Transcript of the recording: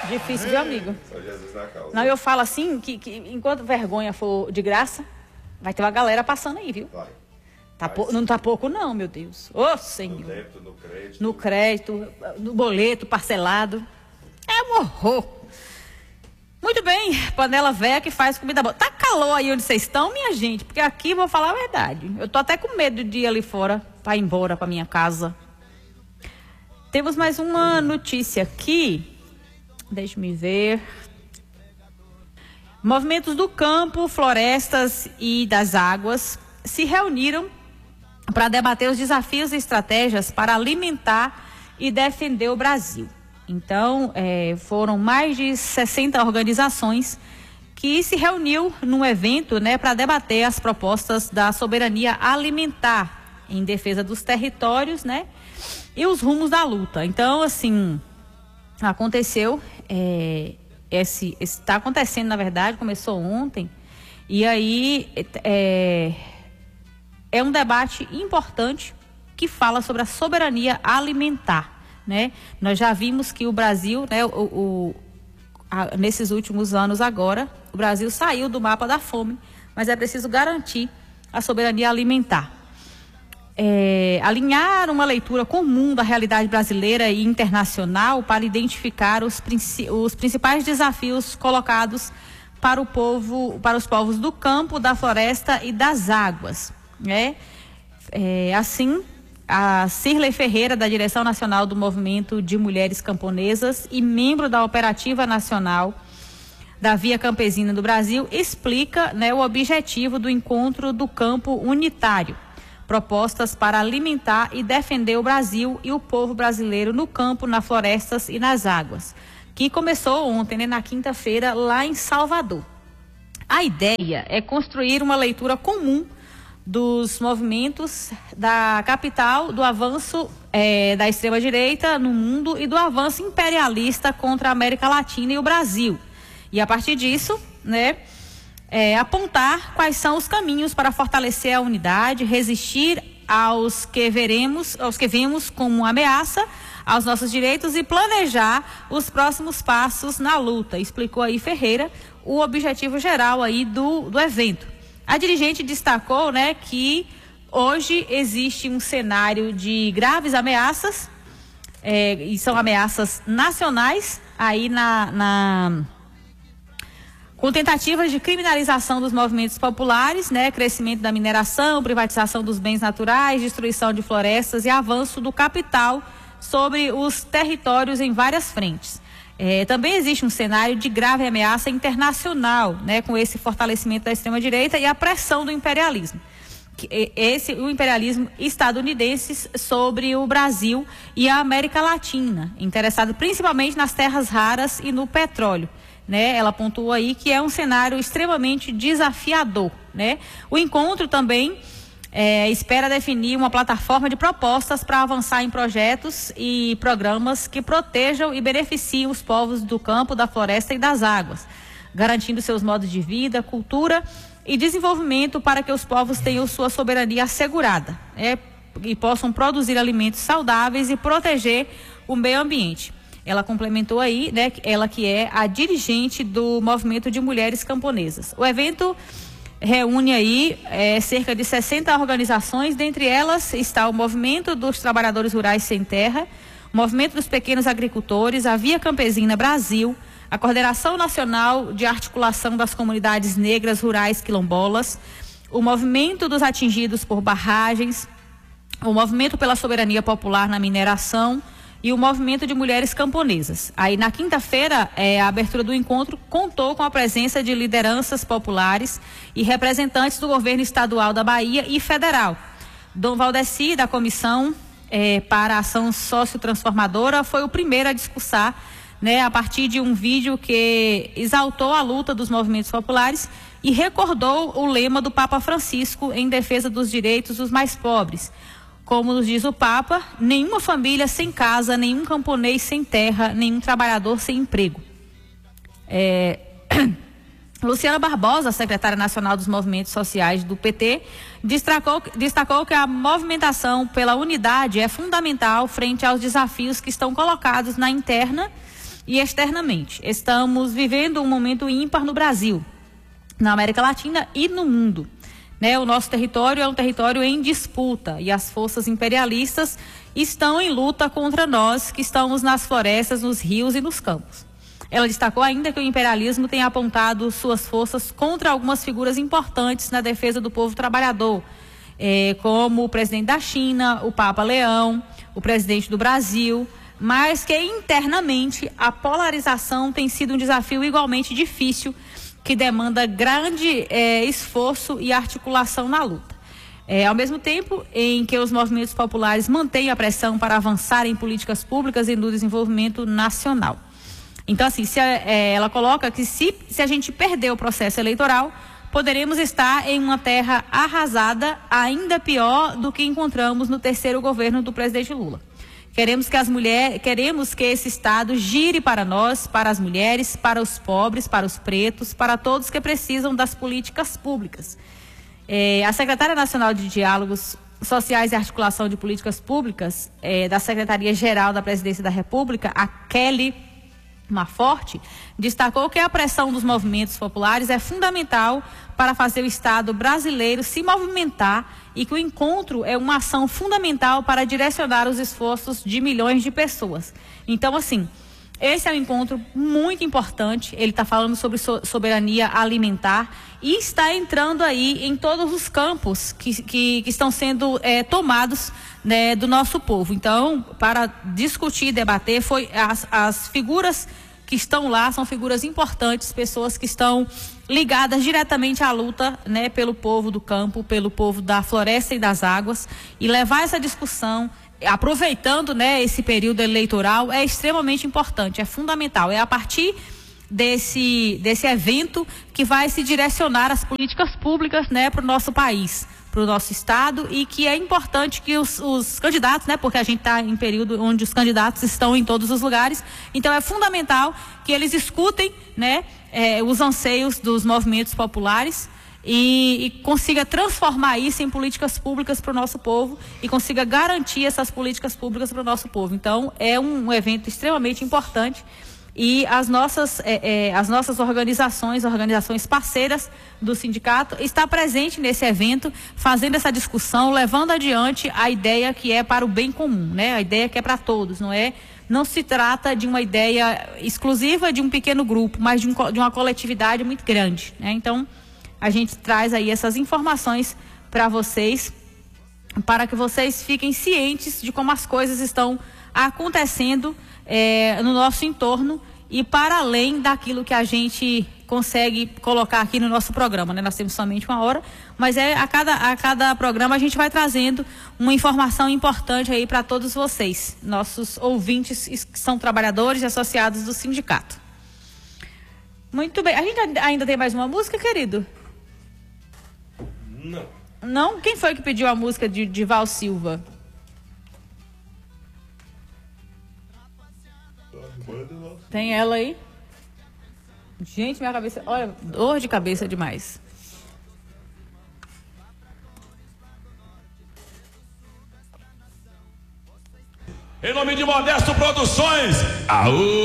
Difícil, viu, amigo? Só Jesus na causa. Não, eu falo assim, que enquanto vergonha for de graça, vai ter uma galera passando aí, viu? Vai. Não tá pouco não, meu Deus. Ô, Senhor. No débito, no crédito. No crédito, no boleto parcelado. É um horror. Muito bem, panela velha que faz comida boa. Tá calor aí onde vocês estão, minha gente? Porque aqui, vou falar a verdade, eu tô até com medo de ir ali fora para ir embora para minha casa. Temos mais uma notícia aqui. Deixa-me ver. Movimentos do campo, florestas e das águas se reuniram para debater os desafios e estratégias para alimentar e defender o Brasil. Então, foram mais de 60 organizações que se reuniu num evento, né, para debater as propostas da soberania alimentar em defesa dos territórios, né, e os rumos da luta. Então, assim, aconteceu, está acontecendo, na verdade, começou ontem, e aí é um debate importante que fala sobre a soberania alimentar, né? Nós já vimos que o Brasil, né, nesses últimos anos agora, o Brasil saiu do mapa da fome, mas é preciso garantir a soberania alimentar. Alinhar uma leitura comum da realidade brasileira e internacional para identificar os principais desafios colocados para os povos do campo, da floresta e das águas, né? Assim, a Cirlei Ferreira, da Direção Nacional do Movimento de Mulheres Camponesas e membro da Operativa Nacional da Via Campesina do Brasil, explica, né, o objetivo do encontro do campo unitário. Propostas para alimentar e defender o Brasil e o povo brasileiro no campo, nas florestas e nas águas, que começou ontem, né, na quinta-feira, lá em Salvador. A ideia é construir uma leitura comum dos movimentos da capital, do avanço da extrema-direita no mundo e do avanço imperialista contra a América Latina e o Brasil. E a partir disso, né, apontar quais são os caminhos para fortalecer a unidade, resistir aos que vemos como ameaça aos nossos direitos e planejar os próximos passos na luta. Explicou aí Ferreira o objetivo geral aí do evento. A dirigente destacou, né, que hoje existe um cenário de graves ameaças, e são ameaças nacionais, aí com tentativas de criminalização dos movimentos populares, né, crescimento da mineração, privatização dos bens naturais, destruição de florestas e avanço do capital sobre os territórios em várias frentes. Também existe um cenário de grave ameaça internacional, né, com esse fortalecimento da extrema-direita e a pressão do imperialismo. O imperialismo estadunidense sobre o Brasil e a América Latina, interessado principalmente nas terras raras e no petróleo, né? Ela pontuou aí que é um cenário extremamente desafiador, né? O encontro também espera definir uma plataforma de propostas para avançar em projetos e programas que protejam e beneficiem os povos do campo, da floresta e das águas, garantindo seus modos de vida, cultura e desenvolvimento para que os povos tenham sua soberania assegurada, e possam produzir alimentos saudáveis e proteger o meio ambiente. Ela complementou aí, né, ela que é a dirigente do Movimento de Mulheres Camponesas. O evento reúne aí cerca de 60 organizações, dentre elas está o Movimento dos Trabalhadores Rurais Sem Terra, o Movimento dos Pequenos Agricultores, a Via Campesina Brasil, a Coordenação Nacional de Articulação das Comunidades Negras Rurais Quilombolas, o Movimento dos Atingidos por Barragens, o Movimento pela Soberania Popular na Mineração e o Movimento de Mulheres Camponesas. Aí na quinta-feira, a abertura do encontro contou com a presença de lideranças populares e representantes do governo estadual da Bahia e federal. Dom Valdeci, da Comissão para a Ação Sociotransformadora, foi o primeiro a discursar, né, a partir de um vídeo que exaltou a luta dos movimentos populares e recordou o lema do Papa Francisco em defesa dos direitos dos mais pobres. Como nos diz o Papa, nenhuma família sem casa, nenhum camponês sem terra, nenhum trabalhador sem emprego. Luciana Barbosa, secretária nacional dos movimentos sociais do PT, destacou que a movimentação pela unidade é fundamental frente aos desafios que estão colocados na interna e externamente. Estamos vivendo um momento ímpar no Brasil, na América Latina e no mundo. O nosso território é um território em disputa e as forças imperialistas estão em luta contra nós que estamos nas florestas, nos rios e nos campos. Ela destacou ainda que o imperialismo tem apontado suas forças contra algumas figuras importantes na defesa do povo trabalhador, como o presidente da China, o Papa Leão, o presidente do Brasil, mas que internamente a polarização tem sido um desafio igualmente difícil, que demanda grande esforço e articulação na luta. Ao mesmo tempo em que os movimentos populares mantêm a pressão para avançar em políticas públicas e no desenvolvimento nacional. Então, assim, ela coloca que se a gente perder o processo eleitoral, poderemos estar em uma terra arrasada, ainda pior do que encontramos no terceiro governo do presidente Lula. Queremos que esse Estado gire para nós, para as mulheres, para os pobres, para os pretos, para todos que precisam das políticas públicas. A secretária nacional de Diálogos Sociais e Articulação de Políticas Públicas da Secretaria-Geral da Presidência da República, a Kelly Maforte, destacou que a pressão dos movimentos populares é fundamental para fazer o Estado brasileiro se movimentar e que o encontro é uma ação fundamental para direcionar os esforços de milhões de pessoas. Então, assim, esse é um encontro muito importante. Ele está falando sobre soberania alimentar e está entrando aí em todos os campos que estão sendo tomados, do nosso povo. Então, para discutir e debater, as figuras que estão lá são figuras importantes, pessoas que estão ligadas diretamente à luta, pelo povo do campo, pelo povo da floresta e das águas, e levar essa discussão, aproveitando, esse período eleitoral, é extremamente importante, é fundamental. É a partir desse evento que vai se direcionar as políticas públicas, para o nosso país, para o nosso estado, e que é importante que os candidatos, porque a gente está em período onde os candidatos estão em todos os lugares, então é fundamental que eles escutem, os anseios dos movimentos populares e consiga transformar isso em políticas públicas para o nosso povo e consiga garantir essas políticas públicas para o nosso povo. Então, é um evento extremamente importante e as nossas organizações parceiras do sindicato está presente nesse evento, fazendo essa discussão, levando adiante a ideia que é para o bem comum, a ideia que é para todos, não se trata de uma ideia exclusiva de um pequeno grupo, mas de uma coletividade muito grande, Então, a gente traz aí essas informações para vocês, para que vocês fiquem cientes de como as coisas estão acontecendo no nosso entorno e para além daquilo que a gente consegue colocar aqui no nosso programa, Nós temos somente 1 hora, mas a cada programa a gente vai trazendo uma informação importante aí para todos vocês, nossos ouvintes que são trabalhadores e associados do sindicato. Muito bem, a gente ainda tem mais uma música, querido? Não. Não? Quem foi que pediu a música de Val Silva? Tem ela aí? Gente, minha cabeça... Olha, dor de cabeça demais. Em nome de Modesto Produções, aú!